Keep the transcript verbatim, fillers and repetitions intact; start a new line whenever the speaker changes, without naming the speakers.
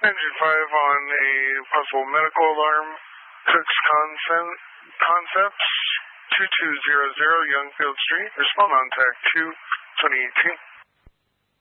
Engine five on a possible medical alarm. Cook's Concept, Concepts, two two zero zero Youngfield Street. Respond on tag two, twenty eighteen.